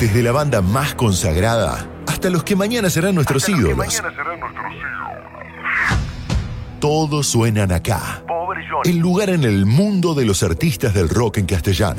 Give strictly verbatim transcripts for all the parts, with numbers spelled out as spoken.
Desde la banda más consagrada hasta los que mañana serán nuestros Hasta los que ídolos. mañana serán nuestros ídolos. Todos suenan acá. Pobre Johnny. El lugar en el mundo de los artistas del rock en castellano.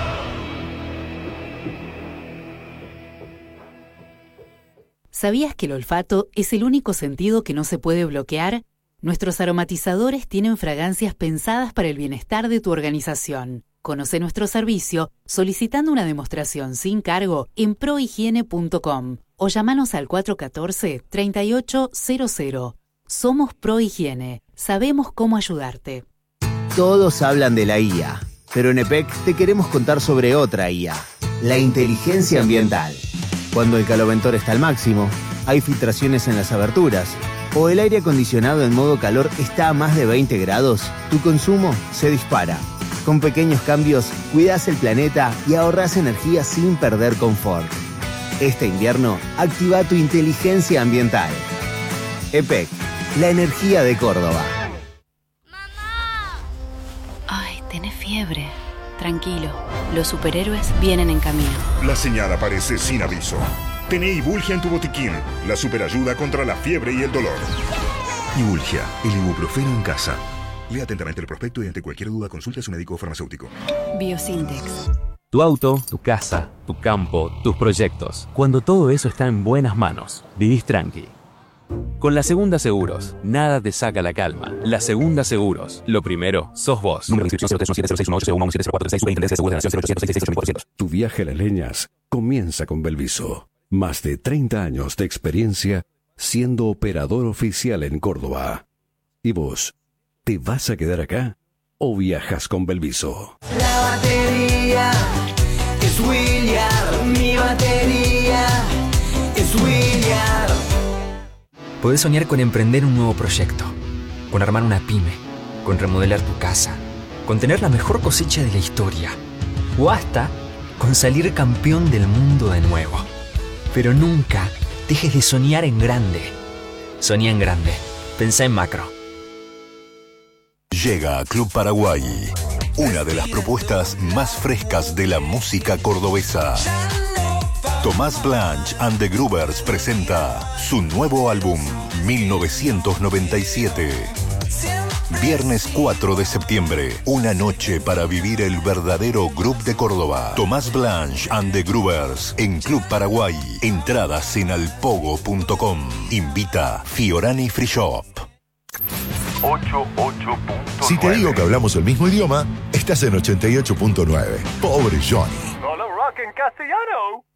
¿Sabías que el olfato es el único sentido que no se puede bloquear? Nuestros aromatizadores tienen fragancias pensadas para el bienestar de tu organización. Conoce nuestro servicio solicitando una demostración sin cargo en prohigiene punto com o llámanos al cuatro uno cuatro, tres ocho cero cero. Somos Prohigiene. Sabemos cómo ayudarte. Todos hablan de la I A, pero en E P E C te queremos contar sobre otra I A, la inteligencia ambiental. Cuando el caloventor está al máximo, hay filtraciones en las aberturas, o el aire acondicionado en modo calor está a más de veinte grados, tu consumo se dispara. Con pequeños cambios, cuidas el planeta y ahorras energía sin perder confort. Este invierno, activa tu inteligencia ambiental. E P E C, la energía de Córdoba. Ay, tenés fiebre. Tranquilo, los superhéroes vienen en camino. La señal aparece sin aviso. Tené Ibulgia en tu botiquín, la superayuda contra la fiebre y el dolor. Ibulgia, el ibuprofeno en casa. Lea atentamente el prospecto y ante cualquier duda consulte a su médico o farmacéutico. Biosintex. Tu auto, tu casa, tu campo, tus proyectos. Cuando todo eso está en buenas manos, vivís tranqui. Con La Segunda Seguros, nada te saca la calma. La Segunda Seguros, lo primero, sos vos. Número de inscripción cero tres uno siete cero seis uno ocho cero uno uno siete cero cuatro tres seis. Superintendencia de Seguros de la Nación cero ochocientos sesenta y seis cuatrocientos. Tu viaje a las leñas comienza con Belviso. Más de treinta años de experiencia siendo operador oficial en Córdoba. ¿Y vos, te vas a quedar acá o viajas con Belviso? La batería es William, mi batería es William. Podés soñar con emprender un nuevo proyecto, con armar una pyme, con remodelar tu casa, con tener la mejor cosecha de la historia, o hasta con salir campeón del mundo de nuevo. Pero nunca dejes de soñar en grande. Soñá en grande. Pensá en macro. Llega a Club Paraguay, una de las propuestas más frescas de la música cordobesa. Tomás Blanch and the Groovers presenta su nuevo álbum, mil novecientos noventa y siete. Viernes cuatro de septiembre, una noche para vivir el verdadero groove de Córdoba. Tomás Blanch and the Groovers en Club Paraguay. Entradas en alpogo punto com. Invita Fiorani Free Shop. ochenta y ocho punto nueve. Si te digo que hablamos el mismo idioma, estás en ochenta y ocho punto nueve. Pobre Johnny. Solo rock en castellano.